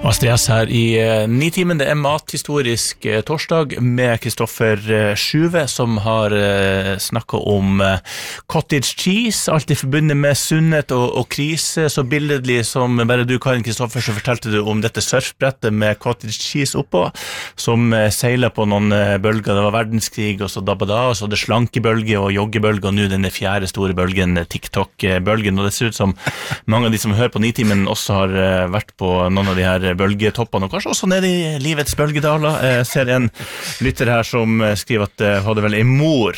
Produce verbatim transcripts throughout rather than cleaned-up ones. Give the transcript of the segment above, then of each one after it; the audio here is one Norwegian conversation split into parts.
Astrid S her i uh, Nitimen. Det er mathistorisk uh, torsdag med Kristoffer uh, Sjuve, som har uh, snakket om uh, cottage cheese, alltid forbundet med sunnhet og, og krise, så billedlig som bare du kan, Kristoffer, så fortalte du om dette surfbrettet med cottage cheese oppå, som uh, seiler på noen uh, bølger. Det var verdenskrig, og så dabba da, og så det slankebølge og joggebølge, og nå denne fjerde store bølgen, TikTok-bølgen, og det ser ut som mange av de som hører på Nitimen også har uh, vært på noen av de her bølgetoppene, og kanskje også nede i livets bølgedaler. Jeg ser en lytter her som skriver at det hadde vel en mor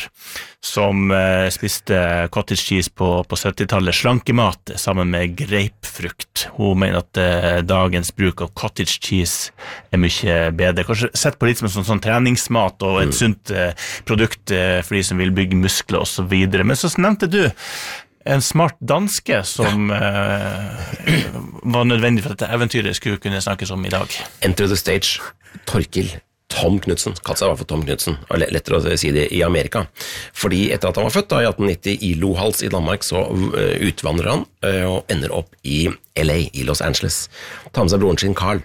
som eh, spiste cottage cheese på, på syttitallet, slankemat sammen med grapefrukt. Hun mener at eh, dagens bruk av cottage cheese er mye bedre. Kanskje sett på litt som en sånn, sånn treningsmat og et mm. sunt eh, produkt eh, for de som vil bygge muskler og så videre. Men så nevnte du en smart danske som ja. eh, var nødvendig for at dette eventyret skulle kunne snakkes om i dag. Enter the stage, Torkil Tom Knudsen, kalte seg i hvert fall Tom Knudsen, og lettere å si det i Amerika. Fordi etter at han var født da, i atten nitti i Lohals i Danmark, så utvandrer han og ender opp i L A, i Los Angeles. Tar med seg broren sin Carl.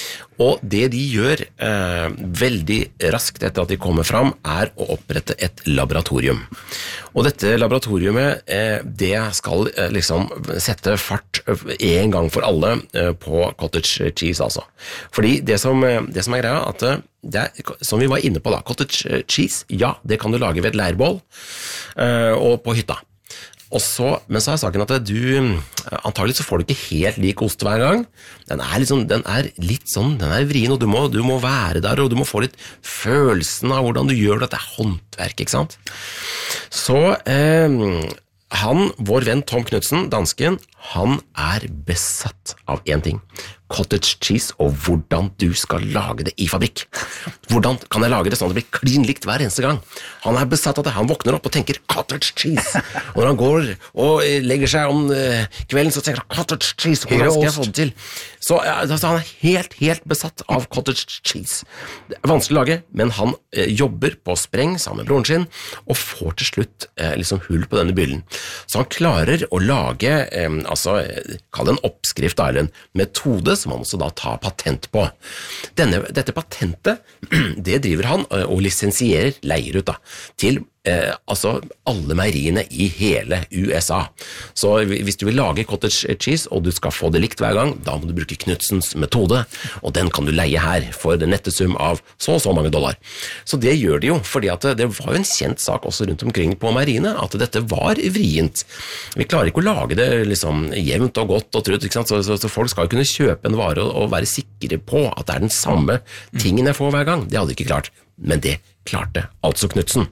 Og det de gjør eh, veldig raskt etter at de kommer fram, er å opprette et laboratorium. Og dette laboratoriumet, eh, det skal eh, liksom sette fart en gang for alle eh, på cottage cheese, altså. Fordi det som, det som er greia, at det er, som vi var inne på da, cottage cheese, ja, det kan du lage ved et leirbål eh, og på hytta. Og så, men så er saken at du, antagelig så får du ikke helt lik ost hver gang. Den er, liksom, den er litt sånn, den er vrien, og du må, du må være der, og du må få litt følelsen av hvordan du gjør det. Det er håndverk, ikke sant? Så eh, han, vår venn Tom Knudsen, dansken, han er besatt av en ting. Cottage cheese, og hvordan du skal lage det i fabrikk. Hvordan kan jeg lage det sånn at det blir klin likt hver eneste gang? Han er besatt av det. Han våkner opp og tenker cottage cheese. Og når han går og legger seg om kvelden, så tenker han cottage cheese. Hvordan skal jeg få det til? Så altså, han er helt, helt besatt av cottage cheese. Det er vanskelig å lage, men han eh, jobber på spreng sammen med broren sin, og får til slutt eh, liksom hull på denne byllen. Så han klarer å lage, eh, altså, kall det en oppskrift, eller en metode, som han også da tar patent på. Denne, dette patentet, det driver han og lisensierer, leier ut da, til eh, altså alle meieriene i hele U S A. Så hvis du vil lage cottage cheese, og du skal få det likt hver gang, da må du bruke Knudsens metode, og den kan du leie her for den nette sum av så og så mange dollar. Så det gjør de jo, fordi at det var jo en kjent sak også rundt omkring på meieriene, at dette var vrient. Vi klarer ikke å lage det liksom jevnt og godt og trutt, ikke sant? Så, så, så folk skal jo kunne kjøpe en vare og, og være sikre på at det er den samme tingen jeg får hver gang. Det hadde ikke klart, men det klarte altså Knudsen.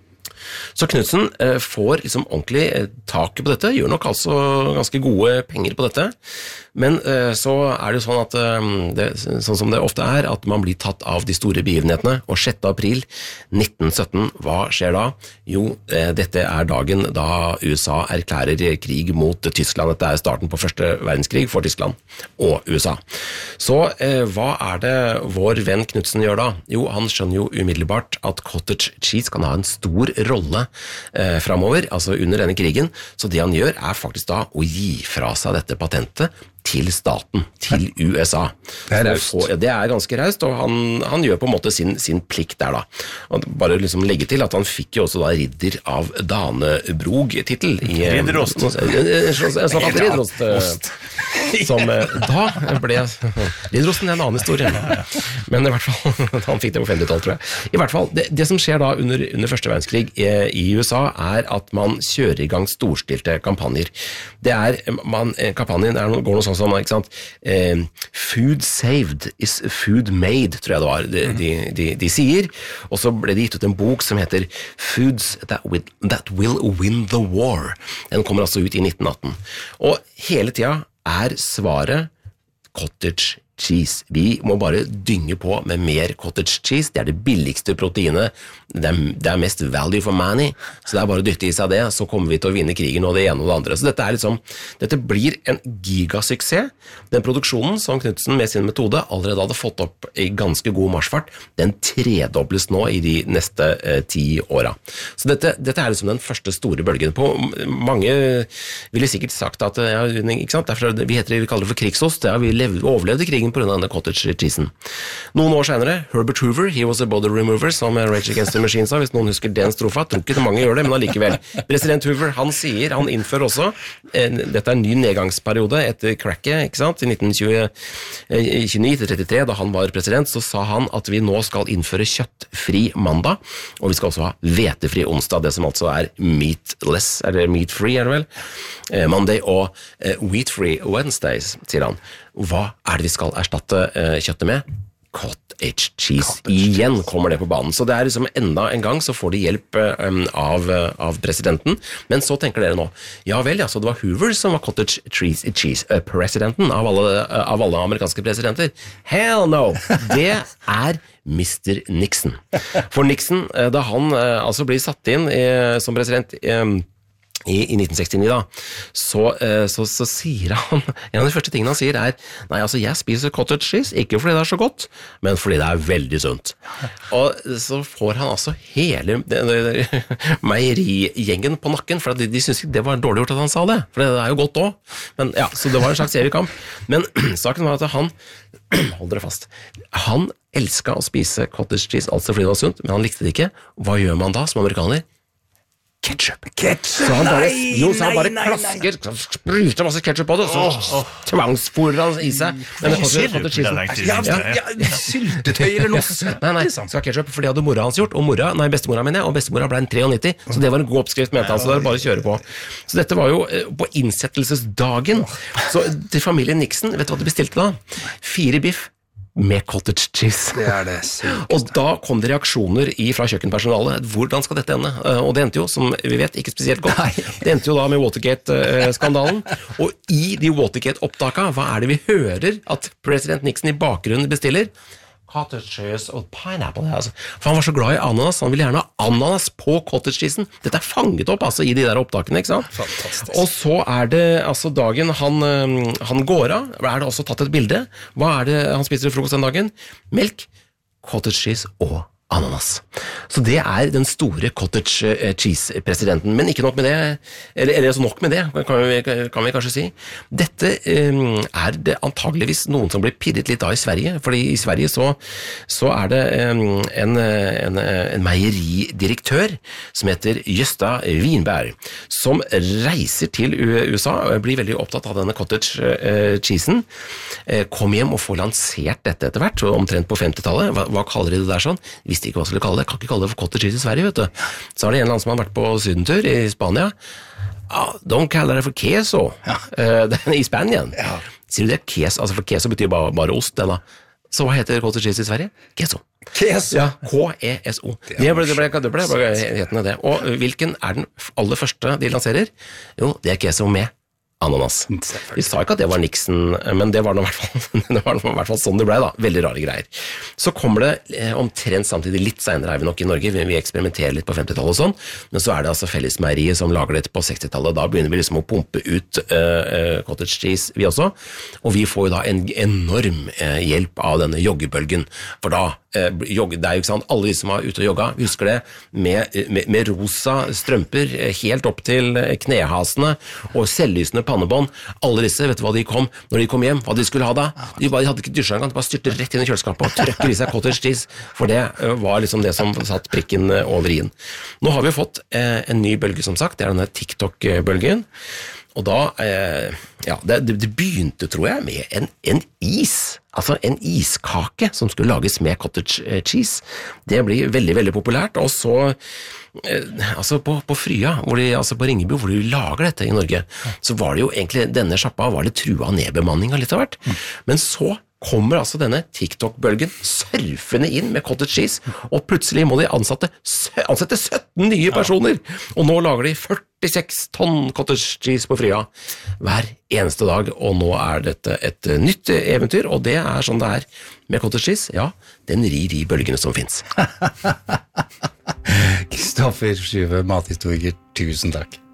Så Knudsen eh, får liksom ordentlig eh, tak på dette, gjør nok altså ganske gode penger på dette, men eh, så er det jo sånn at eh, det, sånn som det ofte er, at man blir tatt av de store begivenhetene, og sjette april nitten sytten, hva skjer da? Jo, eh, dette er dagen da U S A erklærer krig mot Tyskland. Dette er starten på første verdenskrig for Tyskland og U S A. Så eh, hva er det vår venn Knudsen gjør da? Jo, han skjønner jo umiddelbart at cottage cheese kan ha en stor rolle eh, fremover, altså under denne krigen, så det han gjør er faktisk da å gi fra seg dette patentet til staten, til U S A. Det er raust. Ja, det er ganske raust, og han, han gjør på en måte sin, sin plikt der da. Og bare liksom legge til at han fikk jo også da ridder av Danebrog-titel. Ridderost. En sånn ridderost. Som da ble ridderosten er en annen historie. Men i hvert fall, han fikk det på femtitallet, tror jeg. I hvert fall, det, det som skjer da under, under første verdenskrig i U S A er at man kjører i gang storstilte kampanjer. Det er, man, kampanjen er, går noe sånn som, ikke sant? Eh, food saved is food made, tror jeg det var, de, de, de, de sier. Og så ble det gitt ut en bok som heter Foods that will, that will win the war. Den kommer altså ut i nitten atten. Og hele tida er svaret cottage cheese. Vi må bare dynge på med mer cottage cheese. Det er det billigste proteinet. Det er, det er mest value for money. Så det er bare å dytte i seg det, så kommer vi til å vinne krigen og det ene og det andre. Så dette er liksom, dette blir en gigasuksess. Den produksjonen som Knudsen med sin metode allerede hadde fått opp i ganske god marsfart, den tredobles nå i de neste eh, ti åra. Så dette, dette er liksom den første store bølgen på. Mange ville sikkert sagt at, ja, ikke sant? Derfor, vi, heter, vi kaller det for krigsost. Ja, vi levde, overlevde krigen utviklingen på grunn av denne cottage cheesen. Noen år senere, Herbert Hoover, he was a body remover, som Rage Against the Machine sa, hvis noen husker den strofa, tror ikke mange gjør det, men allikevel. President Hoover, han sier, han innfører også, en, dette er en ny nedgangsperiode etter cracket, ikke sant, i nitten tjueni til trettitre, da han var president, så sa han at vi nå skal innføre kjøttfri mandag, og vi skal også ha hvetefri onsdag, det som altså er meatless, eller meat-free er det vel, eh, Monday, og eh, wheat-free Wednesdays, sier han. Hva er det vi skal erstatte eh, kjøttet med? Cottage cheese. Cottage Igjen cheese. Kommer det på banen. Så det er liksom enda en gang så får de hjelp um, av, av presidenten. Men så tenker dere nå, ja vel, ja, så det var Hoover som var cottage cheese, cheese uh, presidenten av alle, uh, av alle amerikanske presidenter. Hell no! Det er mister Nixon. For Nixon, uh, da han uh, altså blir satt inn uh, som president um, I, i nitten sekstini da, så, så, så sier han, en av de første tingene han sier er, nei, altså jeg spiser cottage cheese, ikke fordi det er så godt, men fordi det er veldig sunt. Og så får han altså hele meierigjengen på nakken, for de, de synes ikke det var dårlig gjort at han sa det, for det er jo godt også. Men ja, så det var en slags evig kamp. Men saken var at han, hold dere fast, han elsket å spise cottage cheese, altså fordi det var sunt, men han likte det ikke. Hva gjør man da som amerikaner? Ketchup. Ketchup. Så han bare, nei, jo, så han bare nei, klasker, nei, nei. Spruter masse ketchup på det, så oh, oh. tvangsforer han i seg. Men det sirup, ja, ja, ja, syltetøy eller noe. Nei, nei, skal ketchup, for det hadde mora hans gjort, og mora, nei, bestemora mener jeg, og bestemora ble en nittiotre, så det var en god oppskrift, mente han, så det var bare å kjøre på. Så dette var jo på innsettelsesdagen. Så til familien Nixon, vet du hva de bestilte da? Fire biff med cottage cheese. Det er det sykt. Og da kom det reaksjoner i, fra kjøkkenpersonalet. Hvordan skal dette ende? Og det endte jo, som vi vet, ikke spesielt godt. Nei. Det endte jo da med Watergate-skandalen. Og i de Watergate-opptaka, hva er det vi hører at president Nixon i bakgrunnen bestiller? Cottage cheese og pineapple. Altså. For han var så glad i ananas, han ville gjerne ha ananas på cottage cheesen. Dette er fanget opp altså, i de der opptakene, ikke sant? Fantastisk. Og så er det altså dagen han, han går av, er det også tatt et bilde. Hva er det han spiser til frokost den dagen? Melk, cottage cheese og ananas. Så det er den store cottage cheese-presidenten. Men ikke nok med det, eller, eller så nok med det, kan vi, kan vi kanskje si. Dette um, er det antageligvis noen som blir pirret litt av i Sverige, fordi i Sverige så, så er det um, en, en, en meieridirektør som heter Gösta Winberg, som reiser til U S A og blir veldig opptatt av denne cottage uh, cheesen. Uh, kom hjem og får lansert dette etter hvert, omtrent på femtitallet. Hva, hva kaller de det der sånn? Visste ikke hva skulle kalle det, kan ikke kalle det for cottage cheese i Sverige, vet du. Så er det en eller annen som har vært på sydentur i Spania. Ah, de kaller det for queso ja. uh, i Spanien. Ja. Sier du det? Queso, altså for queso betyr bare, bare ost, eller? Så hva heter cottage cheese i Sverige? Queso. Queso? Ja, K E S O. Det ble det ble, det ble, ble hetende det. Og hvilken er den aller første de lanserer? Jo, det er queso med ananas. Vi sa ikke at det var Nixon, men det var, i hvert fall, det var i hvert fall sånn det ble da. Veldig rare greier. Så kommer det eh, omtrent samtidig, litt senere er vi nok i Norge, vi, vi eksperimenterer litt på femtitallet og sånn, men så er det altså Fellesmeieriet som lager det på sekstitallet. Da begynner vi liksom å pumpe ut eh, cottage cheese, vi også, og vi får jo da en enorm eh, hjelp av denne joggebølgen, for da eh, jogge, det er jo ikke sant, alle de som var ute og jogga, husker det, med, med, med rosa strømper eh, helt opp til knehasene og selvlysende pannebånd. Alle disse, vet du hva de kom når de kom hjem, hva de skulle ha da? De, bare, de hadde ikke dusja engang, de bare styrte rett inn i kjøleskapet og trøkker i seg cottage cheese, for det var liksom det som satt prikken over i-en. Nå har vi fått eh, en ny bølge, som sagt, det er denne TikTok-bølgen, og da, eh, ja, det, det begynte, tror jeg, med en, en is, altså en iskake som skulle lages med cottage cheese. Det blir veldig, veldig populært, og så altså på, på Frya, hvor de, altså på Ringebu, hvor de lager dette i Norge, så var det jo egentlig, denne sjappa var det trua nedbemanning av litt av hvert, men så kommer altså denne TikTok-bølgen surfende inn med cottage cheese, og plutselig må de ansatte, ansette sytten nye personer, og nå lager de førtiseks tonn cottage cheese på Frya hver eneste dag, og nå er dette et nytt eventyr, og det er sånn det er med cottage cheese, ja, den rir i bølgene som finnes. Kristoffer Skyve, mathistoriker, tusen takk.